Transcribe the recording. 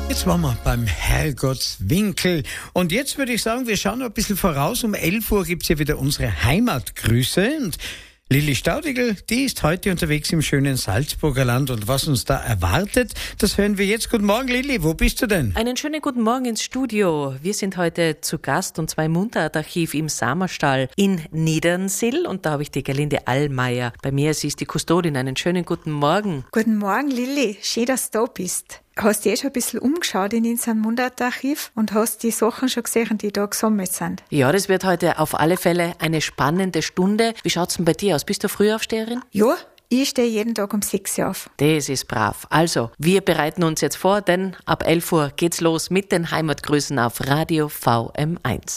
Jetzt waren wir beim Herrgottswinkel. Und jetzt würde ich sagen, wir schauen noch ein bisschen voraus. Um 11 Uhr gibt es ja wieder unsere Heimatgrüße. Und Lilly Staudigl, die ist heute unterwegs im schönen Salzburger Land. Und was uns da erwartet, das hören wir jetzt. Guten Morgen, Lilly. Wo bist du denn? Einen schönen guten Morgen ins Studio. Wir sind heute zu Gast, und zwar im Mundartarchiv im Samerstall in Niedernsill. Und da habe ich die Gerlinde Allmeier bei mir. Sie ist die Kustodin. Einen schönen guten Morgen. Guten Morgen, Lilly. Schön, dass du da bist. Hast du schon ein bisschen umgeschaut in unserem Mundartarchiv und hast die Sachen schon gesehen, die da gesammelt sind? Ja, das wird heute auf alle Fälle eine spannende Stunde. Wie schaut's denn bei dir aus? Bist du Frühaufsteherin? Ja, ich stehe jeden Tag um 6 Uhr auf. Das ist brav. Also, wir bereiten uns jetzt vor, denn ab 11 Uhr geht's los mit den Heimatgrüßen auf Radio VM1.